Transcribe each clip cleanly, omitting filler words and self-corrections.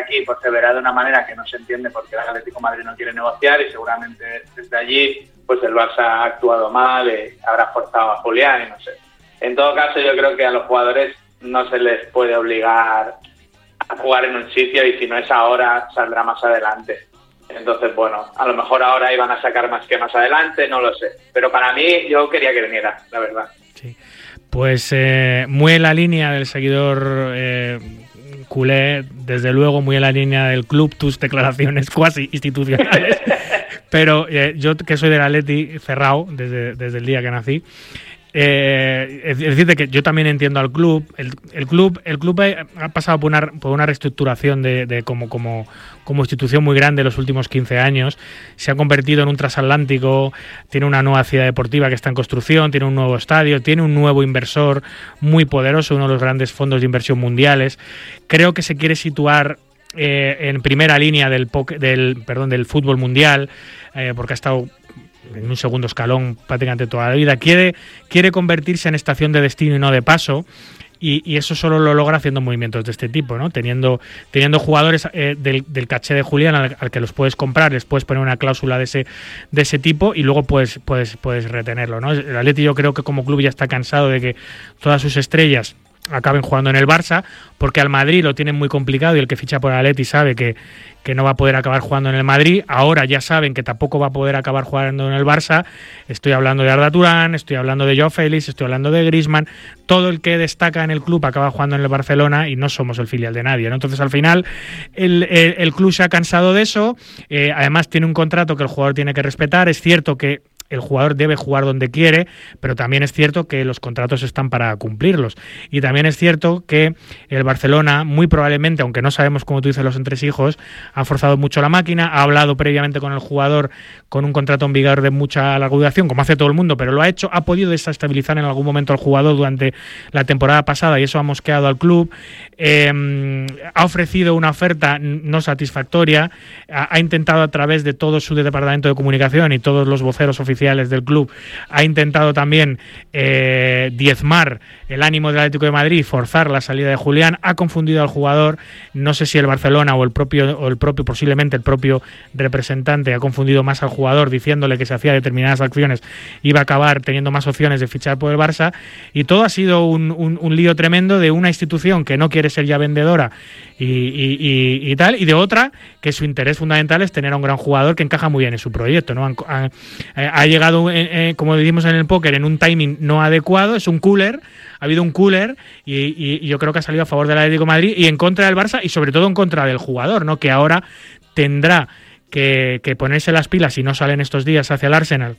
aquí pues se verá de una manera que no se entiende porque el Atlético de Madrid no quiere negociar y seguramente desde allí pues el Barça ha actuado mal, habrá forzado a Julián y no sé. En todo caso, yo creo que a los jugadores no se les puede obligar a jugar en un sitio y si no es ahora, saldrá más adelante. Entonces, bueno, a lo mejor ahora iban a sacar más que más adelante, no lo sé. Pero para mí, yo quería que viniera, la verdad. Sí. Pues muy en la línea del seguidor culé, desde luego muy en la línea del club, tus declaraciones cuasi institucionales. Pero yo, que soy del Atleti cerrado desde el día que nací, es decirte que yo también entiendo al club. El club ha pasado por una reestructuración de como institución muy grande en los últimos 15 años. Se ha convertido en un transatlántico, tiene una nueva ciudad deportiva que está en construcción, tiene un nuevo estadio, tiene un nuevo inversor muy poderoso, uno de los grandes fondos de inversión mundiales. Creo que se quiere situar en primera línea del fútbol mundial, porque ha estado en un segundo escalón prácticamente toda la vida. Quiere convertirse en estación de destino y no de paso, y eso solo lo logra haciendo movimientos de este tipo, ¿no? Teniendo jugadores del caché de Julián al que los puedes comprar, les puedes poner una cláusula de ese tipo y luego puedes retenerlo, ¿no? El Atleti, yo creo que como club ya está cansado de que todas sus estrellas acaben jugando en el Barça, porque al Madrid lo tienen muy complicado y el que ficha por el Atleti sabe que no va a poder acabar jugando en el Madrid. Ahora ya saben que tampoco va a poder acabar jugando en el Barça. Estoy hablando de Arda Turán, estoy hablando de Joao Félix, estoy hablando de Griezmann. Todo el que destaca en el club acaba jugando en el Barcelona y no somos el filial de nadie, ¿no? Entonces, al final, el club se ha cansado de eso. Además, tiene un contrato que el jugador tiene que respetar. Es cierto que el jugador debe jugar donde quiere, pero también es cierto que los contratos están para cumplirlos. Y también es cierto que el Barcelona, muy probablemente, aunque no sabemos, como tú dices, los entresijos, ha forzado mucho la máquina, ha hablado previamente con el jugador con un contrato en vigor de mucha larga duración, como hace todo el mundo, pero lo ha hecho, ha podido desestabilizar en algún momento al jugador durante la temporada pasada y eso ha mosqueado al club. Ha ofrecido una oferta no satisfactoria, ha intentado a través de todo su departamento de comunicación y todos los voceros oficiales del club, ha intentado también diezmar el ánimo del Atlético de Madrid, forzar la salida de Julián, ha confundido al jugador. No sé si el Barcelona o el propio posiblemente el propio representante ha confundido más al jugador diciéndole que si hacía determinadas acciones iba a acabar teniendo más opciones de fichar por el Barça, y todo ha sido un lío tremendo de una institución que no quiere ser ya vendedora y tal, y de otra que su interés fundamental es tener a un gran jugador que encaja muy bien en su proyecto, ¿no? Ha llegado, como decimos en el póker, en un timing no adecuado. Es un cooler, ha habido un cooler y yo creo que ha salido a favor del Atlético de Madrid y en contra del Barça y sobre todo en contra del jugador, ¿no? Que ahora tendrá que ponerse las pilas si no salen estos días hacia el Arsenal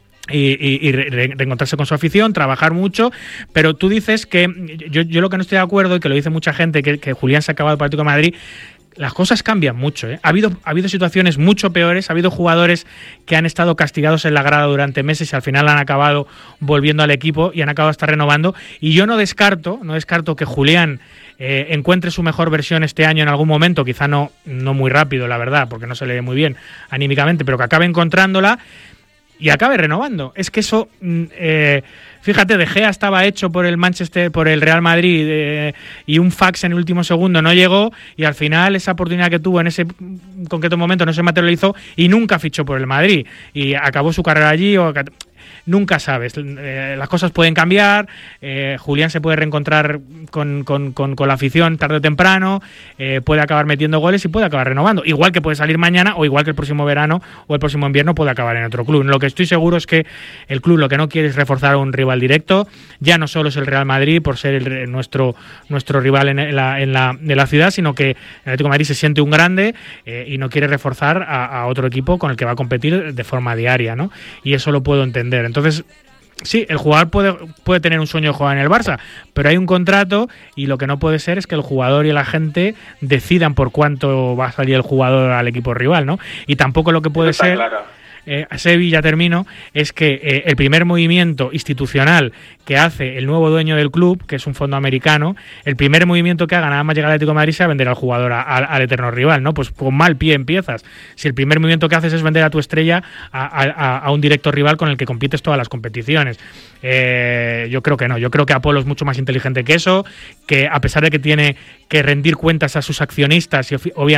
y reencontrarse con su afición, trabajar mucho. Pero tú dices que yo lo que no estoy de acuerdo, y que lo dice mucha gente, que Julián se ha acabado del Atlético de Madrid. Las cosas cambian mucho, ¿eh? Ha habido situaciones mucho peores, ha habido jugadores que han estado castigados en la grada durante meses y al final han acabado volviendo al equipo y han acabado hasta renovando. Y yo no descarto que Julián encuentre su mejor versión este año en algún momento, quizá no muy rápido, la verdad, porque no se le ve muy bien anímicamente, pero que acabe encontrándola y acabe renovando. Es que eso, fíjate, De Gea estaba hecho por el Real Madrid y un fax en el último segundo no llegó y al final esa oportunidad que tuvo en ese concreto momento no se materializó y nunca fichó por el Madrid y acabó su carrera allí. Nunca sabes, las cosas pueden cambiar. Julián se puede reencontrar con la afición tarde o temprano, puede acabar metiendo goles y puede acabar renovando, igual que puede salir mañana o igual que el próximo verano o el próximo invierno puede acabar en otro club. Lo que estoy seguro es que el club lo que no quiere es reforzar a un rival directo. Ya no solo es el Real Madrid por ser nuestro rival en la ciudad, sino que el Atlético de Madrid se siente un grande y no quiere reforzar a otro equipo con el que va a competir de forma diaria, ¿no? Y eso lo puedo entender. Entonces, sí, el jugador puede tener un sueño de jugar en el Barça, pero hay un contrato y lo que no puede ser es que el jugador y la gente decidan por cuánto va a salir el jugador al equipo rival, ¿no? Y tampoco lo que puede ser... Claro. Sebi, ya termino, es que el primer movimiento institucional que hace el nuevo dueño del club, que es un fondo americano, el primer movimiento que haga nada más llegar al Atlético de Madrid sea vender al jugador al eterno rival, ¿no? Pues con mal pie empiezas. Si el primer movimiento que haces es vender a tu estrella a un directo rival con el que compites todas las competiciones. Yo creo que no. Yo creo que Apolo es mucho más inteligente que eso, que a pesar de que tiene que rendir cuentas a sus accionistas y obviamente